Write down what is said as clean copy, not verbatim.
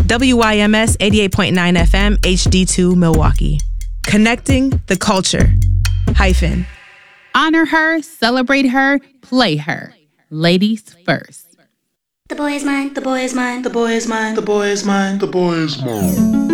WYMS 88.9 FM HD2 Milwaukee. Connecting the culture. Hyphen. Honor her, celebrate her, play her. Ladies first. The boy is mine, the boy is mine, the boy is mine, the boy is mine, the boy is mine.